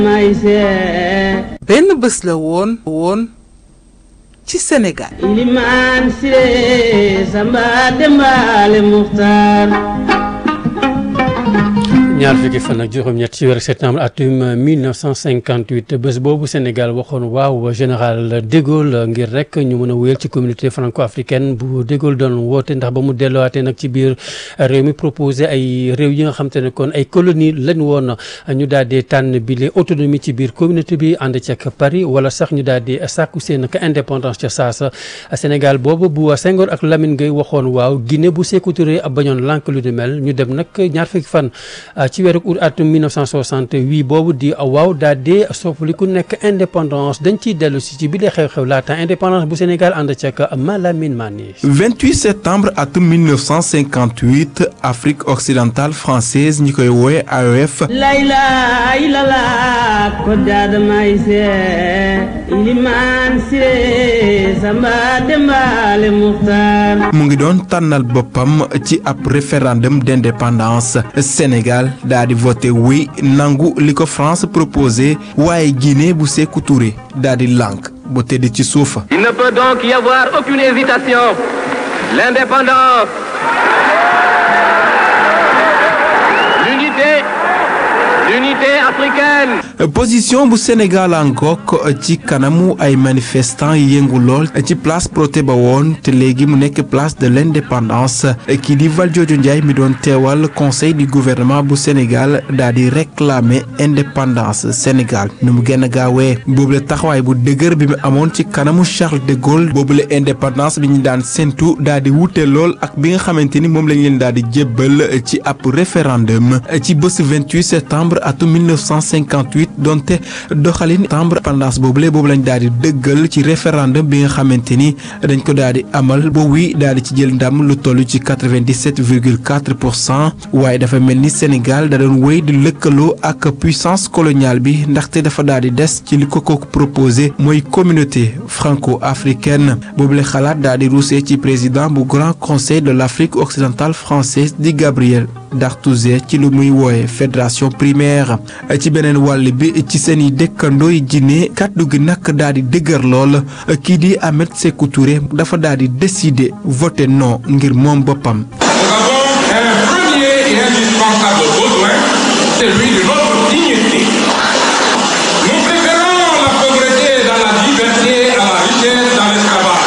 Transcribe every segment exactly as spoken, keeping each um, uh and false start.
benn bés la woon woon ci Sénégal. Ilimaan Siré Samba Dembaale Muxtaar. ñaar fukki fan ak juróom-ñett ci weeru septembre atum mille neuf cent cinquante-huit bés boobu Sénégal waxoon waaw général de Gaulle ngir rek ñu mën a wéyal ci communauté franco-africaine bu de Gaulle doon woote ndax ba mu delluwaatee nag ci biir réew mi proposé ay réew yi nga xam te ne kon ay colonie lañ woon ñu daal di tànn bi les autonomie ci biir communauté bi ànd ci ak Paris wala sax ñu daal di sàkku seen ak indépendance ca saasa Sénégal boobu bu Senghor ak Lamine Gueye waxoon waaw Guinée bu Sékou Touré bañoon lànk lu ni mel ñu dem nag ñaar fukki fan ci weeru août atum mille neuf cent soixante-huit boobu di waaw daal di soppali ku nekk indépendance dañ ciy dellu si ci bi dee xew-xew laata indépendance bu Sénégal ànd ci ak Malamine Mané. vingt-huit septembre atum mille neuf cent cinquante-huit Afrique occidentale française ñi koy woowe A O F. layla ilala ko jaadamay se Ilimaan Siré Samba Dembaale Muxtaar. mu ngi doon tànnal boppam ci ab référendum d'indépendance Sénégal daa di voté oui nangu li ko France proposé waaye Guinée bu Sékou Touré daa di lànk bu tëdd ci suuf. Il ne peut donc y avoir aucune hésitation. L'indépendance, l'unité, l'unité africaine. position bu Sénégal angok ci kanamu ay manifestants yi yëngu lool ci place Protet ba woon te léegi mu nekk place de l'indépendance kii di Valdiodio Ndiaye mi doon teewal conseil du gouvernement bu Sénégal daal di réclamer indépendance Sénégal nu mu gën a gaawee boobule taxawaay bu dëgër bi mu amoon ci kanamu Charles de Gaulle boobule indépendance bi ñu daan séntu daal di wute lool ak bi nga xamante ni moom lañ leen daal di jébbal ci ab référendum ci bés vingt-huit septembre atum mille neuf cent cinquante-huit donte doxalin septembre indépendance boobule boobu lañ daal di dëggal ci référendum bi nga xamante ni dañ ko daal di amal ba oui daal di ci jël ndam lu toll ci quatre-vingt-dix-sept virgule quatre pour cent waaye dafa mel ni Sénégal da doon wéy di lëkkaloo ak puissance coloniale bi ndaxte dafa daal di des ci li ko ko proposé mooy communauté franco-africaine boobule xalaat daal di ruusee ci président bu grand conseil de l'Afrique occidentale française di Gabriel Dartouzé ci lu muy wooye fédération primaire ci beneen wàll bi ci seen i dëkkandoo yi Guinée kàddu gi nag daal di dëgër lool kii di Ahmed Sékou Touré dafa daal di décider voter non ngir moom boppam. Nous avons un premier et indispensable besoin, celui de notre dignité. Nous préférons la pauvreté dans la liberté à la richesse dans l'esclavage.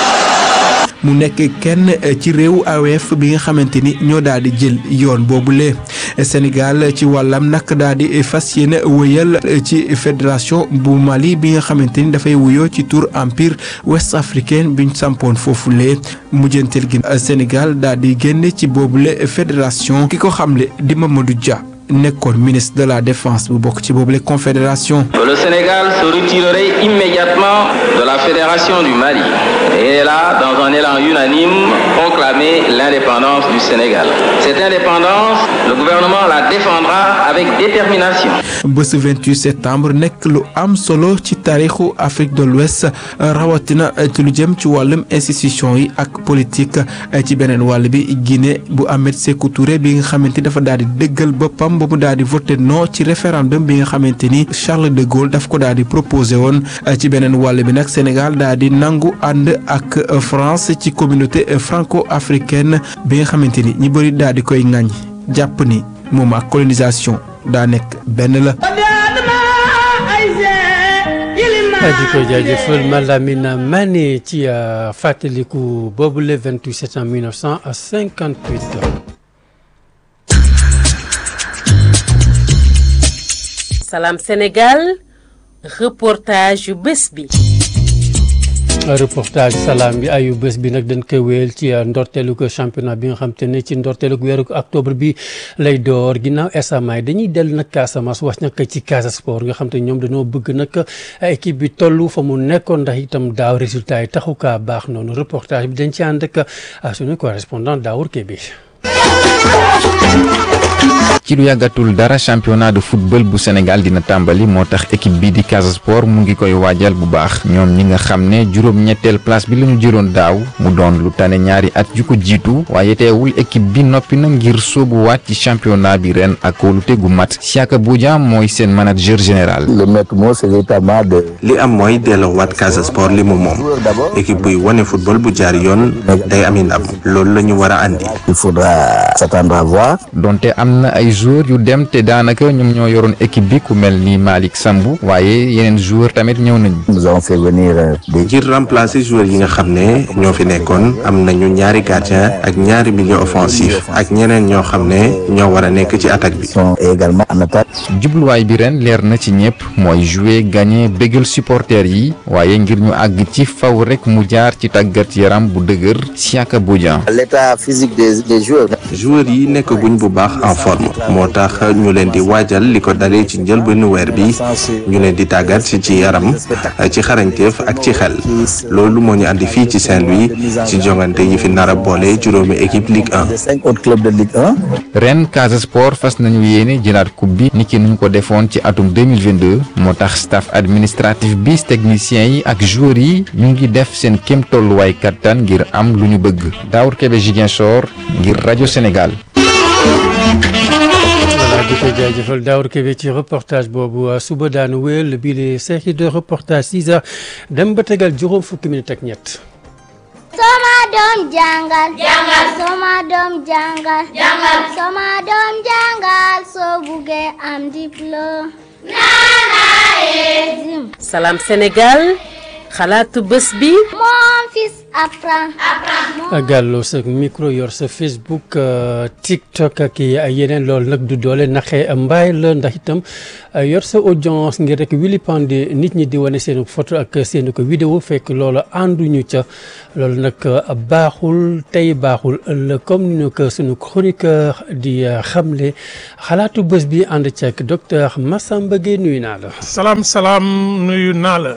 mu nekk kenn ci réew A O F bi nga xamante ni ñoo daal di jël yoon boobule Sénégal ci wàllam nag daal di fas yéene wëyal ci fédération bu Mali bi nga xamante ni dafay wuyoo ci tour empire ouest africain biñ sampoon foofule mujjanteel gi Sénégal daal di génn ci boobule fédération ki ko xamle di Mamadou Dia nekkoon ministre de la défense bu bokk ci boobule confédération. Le Sénégal se retirerait immédiatement de la fédération du Mali et là, dans un élan unanime, proclamer l'indépendance du Sénégal. Cette indépendance, le gouvernement la défendra avec détermination. bés vingt-huit septembre nekk lu am solo ci taarixu Afrique de l'Ouest rawatina ci lu jëm ci wàllum institution yi ak politique ci beneen wàll bi Guinée bu Ahmed Sékou Touré bi nga xamante ni dafa daal di dëggal boppam ba mu daal di voté non ci référendum bi nga xamante ni Charles de Gaulle daf ko daal di proposé woon ci beneen wàll bi nag Sénégal daal di nangu ànd ak France ci communauté franco-africaine bi nga xamante ni ñi bëri daal di koy ŋaññ jàpp ni moom ak colonisation daa nekk benn la. di ko jaajëfal Malamine Mané ci fàttaliku boobu le vingt-huit septembre mille neuf cent cinquante-huit. Salam Sénégal reportage yu bés bi. reportage salaam bi ayu bés bi nag dañ koy wéyal ci ndorteelu ko championnat bi nga xam te ne ci ndorteelu weeru octobre bi lay door ginnaaw esama yi dañuy dellu nag Casamance wax nag ci Casa Sport nga xam te ñoom dañoo bëgg nag équipe bi tollu fa mu nekkoon ndax itam daaw résultat yi taxu kaa baax noonu reportage bi dañ ci ànd ak suñu correspondant Daour Kébé. ci lu yàggatul dara championnat de football bu Sénégal dina tàmbali moo tax équipe bi di Casa Sport mu ngi koy waajal bu baax ñoom ñi nga xam ne juróom-ñetteel place bi la ñu jëloon daaw mu doon lu tane ñaari at yu ko jiitu waaye teewul équipe bi noppi na ngir sóobuwaat ci championnat bi ren ak kóolute gu mat Siaka Boudia mooy seen manager général. le maître mot c'est véritablement de. li am mooy delloowaat Casa Sport li mu moom équipe buy wane football bu jaar yoon day ami ndam loolu la ñu war a andi. il faudra s'attendre à voir. donte am na ay joueurs yu dem te daanaka ñoom ñoo yoroon équipe bi ku mel ni Malick Sambou waaye yeneen joueurs tamit ñëw nañu. nous avons fait venir des. ngir remplacer joueurs yi nga xam ne ñoo fi nekkoon am nañu ñaari gardien ak ñaari milieu offensif ak ñeneen ñoo xam ne ñoo war a nekk ci attaque bi. sont également en attaque. jubluwaay bi ren leer na ci ñëpp mooy jouer gagner bégal supporters yi waaye ngir ñu àgg ci faw rek mu jaar ci tàggat yaram bu dëgër Siaka Boudia. l'état physique des des joueurs. joueurs yi nekk guñ bu baax en forme moo tax ñu leen di waajal li ko dalee ci njëlbéenu weer bi ñu leen di tàggat ci ci yaram ci xarañteef ak ci xel loolu moo ñu andi fii ci Saint-Louis ci jongante yi fi nar a boole juróomi équipe Ligue un. cinq autres clubs de Ligue un. ren Casa Sport fas nañu yéene jëlaat coupe bi niki nuñ ko defoon ci atum deux mille vingt-deux moo tax staff administratif bi techniciens yi ak joueurs yi ñu ngi def seen kéem tolluwaay kattan ngir am lu ñu bëgg Daour Kébé Ziguinchor ngir rajo Sénégal. voilà di ko jaajëfal Daour Kébé ci reportage boobu suba daanu wéyal bii de série de reportage six heures dem ba tegal juróom fukki minute ak ñett. Soma doom jàngal jàngal Soma doom jàngal jàngal Soma doom jàngal soo buggee am diplôme. Salam Sénégal xalaatu bés bi. Mon fils apprend apprend. Gallo sa micro yor sa Facebook TikTok ak yeneen loolu nag du doole naxee mbaay la ndax itam yor sa audience ngir rek wili pande nit ñi di wane seen photo ak seen ko vidéo fekk loolu ànduñu ca loolu nag baaxul tey baaxul ëllëg comme ni ko sunu chroniqueur di xamle xalaatu bés bi ànd ceeg docteur Massamba Gueye nuyu naa la. salaam salaam nuyu naa la.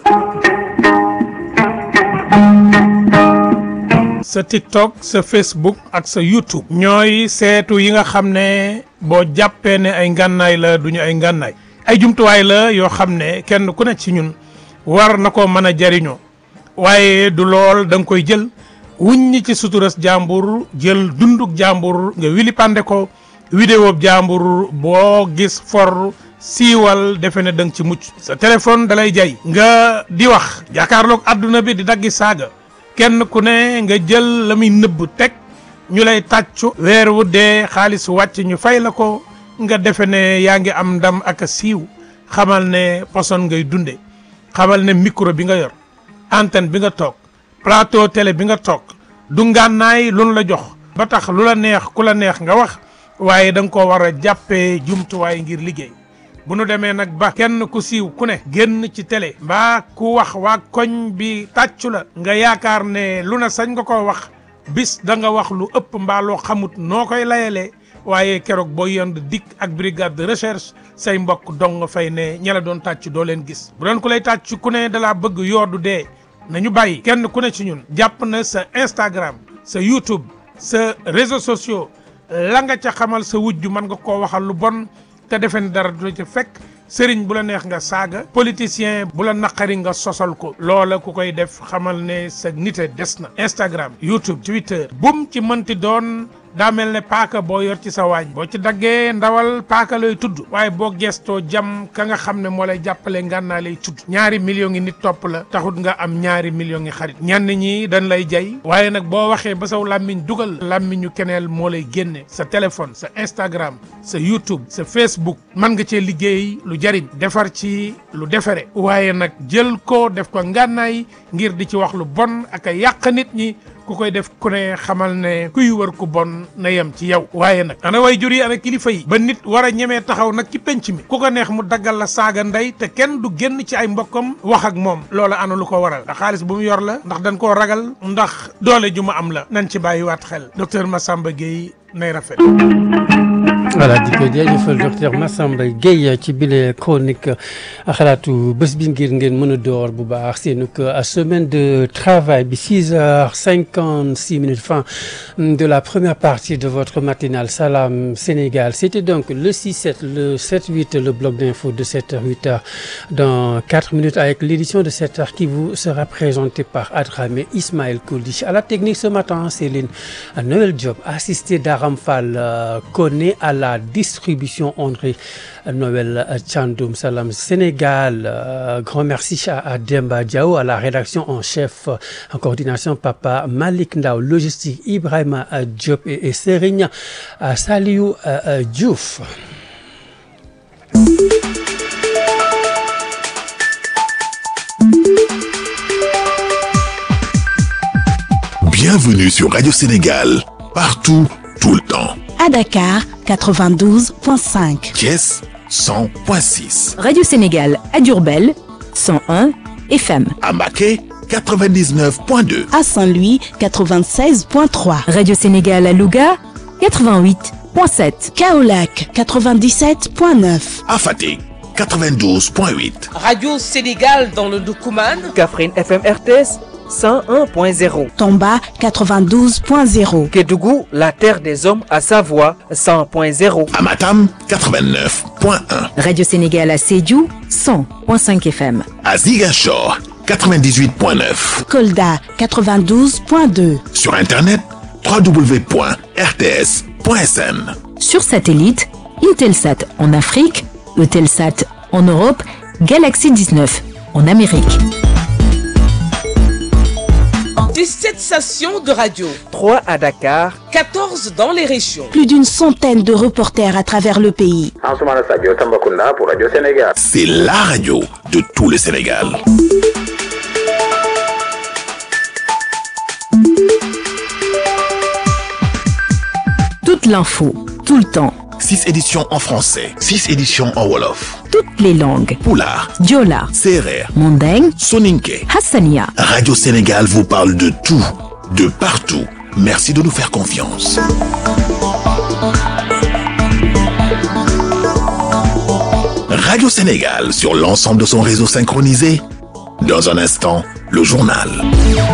sa TikTok sa Facebook ak sa YouTube ñooy seetu yi nga xam ne boo jàppee ne ay ngànnaay la duñu ay ngànnaay ay jumtuwaay la yoo xam ne kenn ku ne ci ñun war na ko mën a jariñoo waaye du lool da nga koy jël wuññi ci suturas jàmbur jël dunduk jàmbur nga wili pande ko vidéo jàmbur boo gis for siiwal defe ne da nga ci mucc sa téléphone dalay jay nga di wax jàkkaarloog àdduna bi di daggi saaga kenn ku ne nga jël la muy nëbb teg ñu lay tàccu weer wu dee xaalis wàcc ñu fay la ko nga defe ne yaa ngi am ndam ak a siiw xamal ne poson ngay dunde xamal ne micro bi nga yor antenne bi nga toog plateau télé bi nga toog du ngànnaay lu la jox ba tax lu la neex ku la neex nga wax waaye da nga ko war a jàppee jumtuwaay ngir liggéey bu nu demee nag ba kenn ku siiw ku ne génn ci télé mbaa ku wax waa koñ bi tàccu la nga yaakaar ne lu na sañ nga ko wax bis da nga wax lu ëpp mbaa loo xamut noo koy layalee waaye keroog boo yend dikk ak brigade de recherche say mbokk dong nga fay ne ña la doon tàcc doo leen gis bu doon ku lay tàcc ku ne dalaa bëgg yoodu dee nañu bàyyi kenn ku ne ci ñun jàpp na sa Instagram sa YouTube sa réseaux sociaux la nga ca xamal sa wujju mën nga koo waxal lu bon te defe ne dara du ca fekk sëriñ bu la neex nga saaga politicien bu la naqari nga sosal ko loola ku koy def xamal ne sa nite des na Instagram YouTube Twitter bum ci mënti doon daa mel ne paaka boo yor ci sa waañ boo ci daggee ndawal paaka lay tudd waaye boo gestoo jam ka nga xam ne moo lay jàppale ngànnaa lay tudd ñaari millions ngi nit topp la taxut nga am ñaari millions ngi xarit ñenn ñi dañ lay jay waaye nag boo waxee ba saw làmmiñ dugal làmmiñu keneel moo lay génne sa téléphone sa Instagram sa YouTube sa Facebook mën nga cee liggéey lu jariñ defar ci lu defere waaye nag jël ko def ko ngànnaay ngir di ci wax lu bon ak a yàq nit ñi ku koy def ku ne xamal ne kuy wër ku bon na yem ci yow waaye nag ana way jur yi ana kilifa yi ba nit war a ñemee taxaw nag ci penc mi ku ko neex mu daggal la saaga ndey te kenn du génn ci ay mbokkam wax ak moom loola ana lu ko waral ndax xaalis bu mu yor la ndax dañ koo ragal ndax doole ju mu am la nañ ci bàyyiwaat xel docteur Massamba Gueye nay rafet voilà di ko jaajëfal docteur Massamba Gueye ci bile chronique xalaatu bés bi ngir ngeen mën a door bu baax seenu semaine de travail bi six heures cinquante-six minutes fin de la première partie de votre matinale Salam Sénégal. C'était donc le six sept, le sept huit, le bloc d'info de sept heures huit heures dans quatre minutes avec l'édition de sept heures qui vous sera présentée par Adramé Ismaël Kouldi. À la technique ce matin, Céline Noël Diop, assisté d'Aram Fall euh, Koné, à la distribution André Noël Tchandoum. Salam Sénégal, euh, grand merci à, à Demba Diao, à la rédaction en chef, euh, en coordination Papa Malik Ndao, logistique Ibrahima euh, Diop et, et Serigne euh, Saliou euh, euh, Diouf. Bienvenue sur Radio Sénégal, partout, tout le temps. À Dakar, quatre-vingt-douze virgule cinq. Thiès, cent virgule six. Radio Sénégal à Diourbel, cent un F M. À Mbacké, quatre-vingt-dix-neuf virgule deux. À Saint-Louis, quatre-vingt-seize virgule trois. Radio Sénégal à Louga, quatre-vingt-huit virgule sept. Kaolack, quatre-vingt-dix-sept virgule neuf. À Fatick, quatre-vingt-douze virgule huit. Radio Sénégal dans le Doukoumane. Kaffrine F M R T S cent un virgule zéro. Tamba quatre-vingt-douze virgule zéro. Kédougou, la terre des hommes à Savoie cent virgule zéro. À Matam, quatre-vingt-neuf virgule un. Radio Sénégal à Sédhiou, cent virgule cinq F M. À Ziguinchor, quatre-vingt-dix-huit virgule neuf. Kolda quatre-vingt-douze virgule deux. Sur internet, w w w point r t s point s n. Sur satellite, Intelsat en Afrique, Eutelsat en Europe, Galaxy dix-neuf en Amérique. dix-sept stations de radio. trois à Dakar. quatorze dans les régions. Plus d'une centaine de reporters à travers le pays. Ansoumana Sadio Tambacounda pour Radio Sénégal. C'est la radio de tout le Sénégal. Toute l'info, tout le temps. six éditions en français, six éditions en wolof. Toutes les langues. Pulaar, Diola, Serer, Mandeng, Soninké, Hassania. Radio Sénégal vous parle de tout, de partout. Merci de nous faire confiance. Radio Sénégal sur l'ensemble de son réseau synchronisé. Dans un instant, le journal.